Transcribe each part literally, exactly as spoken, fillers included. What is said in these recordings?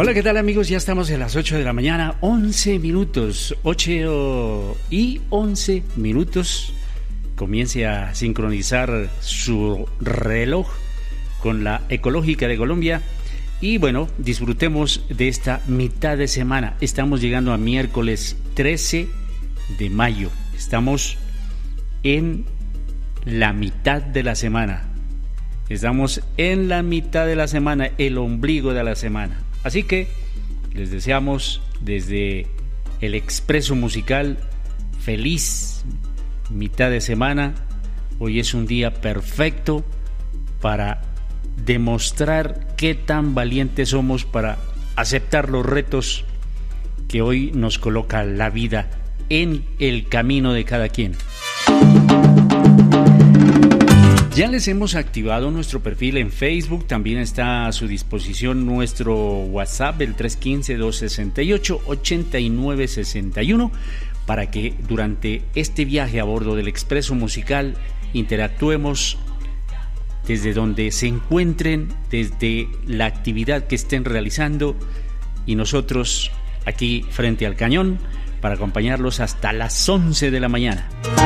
Hola, ¿qué tal amigos? Ya estamos a las ocho de la mañana, once minutos, ocho y once minutos. Comience a sincronizar su reloj con la Ecológica de Colombia y bueno, disfrutemos de esta mitad de semana. Estamos llegando a miércoles trece de mayo. Estamos en la mitad de la semana. Estamos en la mitad de la semana, el ombligo de la semana. Así que les deseamos desde el Expreso Musical feliz mitad de semana. Hoy es un día perfecto para demostrar qué tan valientes somos para aceptar los retos que hoy nos coloca la vida en el camino de cada quien. Ya les hemos activado nuestro perfil en Facebook, también está a su disposición nuestro WhatsApp, el tres uno cinco, dos seis ocho, ocho nueve seis uno, para que durante este viaje a bordo del Expreso Musical interactuemos desde donde se encuentren, desde la actividad que estén realizando y nosotros aquí frente al cañón para acompañarlos hasta las once de la mañana.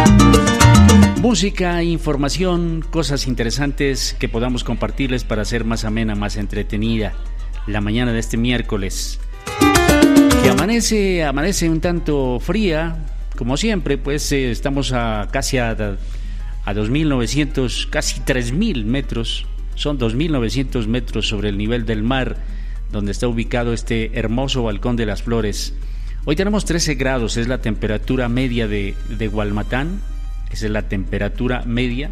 Música, información, cosas interesantes que podamos compartirles para hacer más amena, más entretenida la mañana de este miércoles. Que amanece, amanece un tanto fría, como siempre, pues eh, estamos a casi a, a dos mil novecientos, casi tres mil metros, son dos mil novecientos metros sobre el nivel del mar, donde está ubicado este hermoso Balcón de las Flores. Hoy tenemos trece grados, es la temperatura media de, de Gualmatán. Esa es la temperatura media,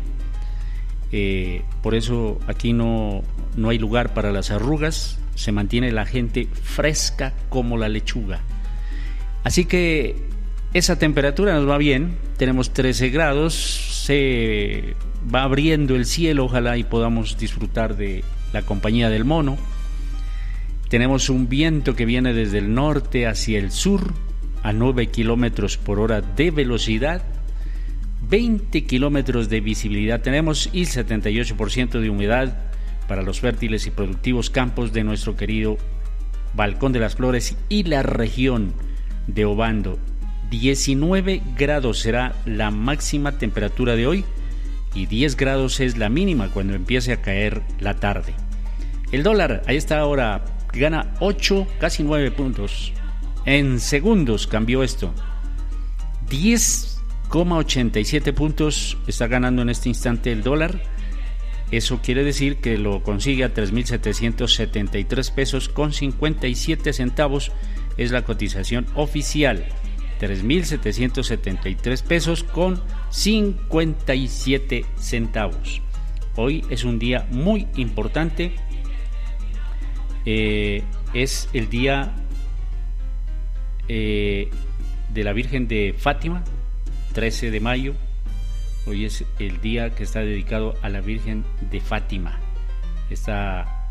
eh, por eso aquí no, no hay lugar para las arrugas, se mantiene la gente fresca como la lechuga. Así que esa temperatura nos va bien, tenemos trece grados, se va abriendo el cielo, ojalá y podamos disfrutar de la compañía del mono. Tenemos un viento que viene desde el norte hacia el sur a nueve kilómetros por hora de velocidad. veinte kilómetros de visibilidad tenemos y setenta y ocho por ciento de humedad para los fértiles y productivos campos de nuestro querido Balcón de las Flores y la región de Obando. diecinueve grados será la máxima temperatura de hoy y diez grados es la mínima cuando empiece a caer la tarde. El dólar a esta hora gana ocho, casi nueve puntos. En segundos cambió esto. diez coma ochenta y siete puntos está ganando en este instante el dólar. Eso quiere decir que lo consigue a tres mil setecientos setenta y tres pesos con cincuenta y siete centavos. Es la cotización oficial, tres mil setecientos setenta y tres pesos con cincuenta y siete centavos. Hoy es un día muy importante. Eh, es el día eh, de la Virgen de Fátima, trece de mayo. Hoy es el día que está dedicado a la Virgen de Fátima, esta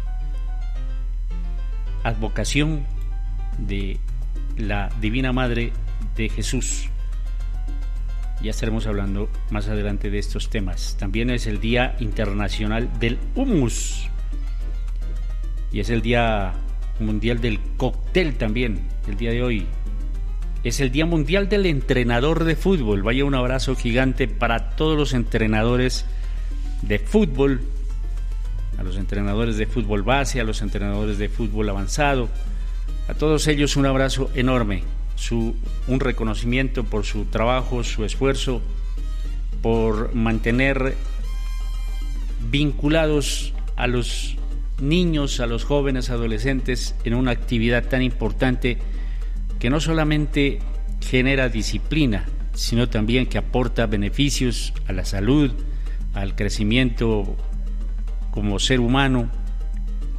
advocación de la Divina Madre de Jesús. Ya estaremos hablando más adelante de estos temas. También es el Día Internacional del Hummus y es el Día Mundial del Cóctel también, el día de hoy. Es el Día Mundial del Entrenador de Fútbol. Vaya un abrazo gigante para todos los entrenadores de fútbol, a los entrenadores de fútbol base, a los entrenadores de fútbol avanzado, a todos ellos un abrazo enorme, su, un reconocimiento por su trabajo, su esfuerzo, por mantener vinculados a los niños, a los jóvenes, adolescentes en una actividad tan importante que no solamente genera disciplina, sino también que aporta beneficios a la salud, al crecimiento como ser humano